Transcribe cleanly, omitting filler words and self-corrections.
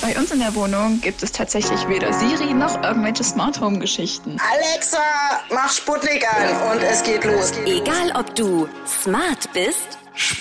Bei uns in der Wohnung gibt es tatsächlich weder Siri noch irgendwelche Smart Home Geschichten. Alexa, mach Sputnik an und es geht los. Egal ob du smart bist